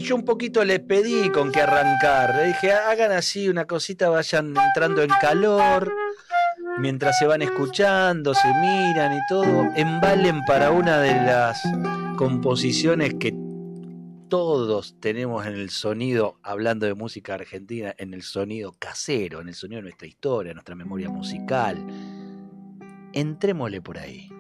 yo un poquito les pedí con qué arrancar. Le dije, hagan así una cosita, vayan entrando en calor, mientras se van escuchando, se miran y todo, embalen para una de las composiciones que todos tenemos en el sonido, hablando de música argentina, en el sonido casero, en el sonido de nuestra historia, nuestra memoria musical. Entrémosle por ahí.